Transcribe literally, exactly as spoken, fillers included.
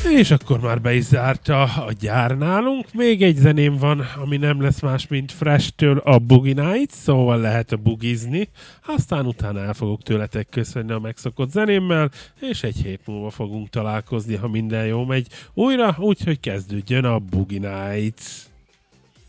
És akkor már be is zárta a gyár nálunk. Még egy zeném van, ami nem lesz más, mint Fresh-től a Boogie Nights, szóval lehet a bugizni. Aztán utána el fogok tőletek köszönni a megszokott zenémmel, és egy hét múlva fogunk találkozni, ha minden jó megy újra, úgyhogy kezdődjön a Boogie Nights.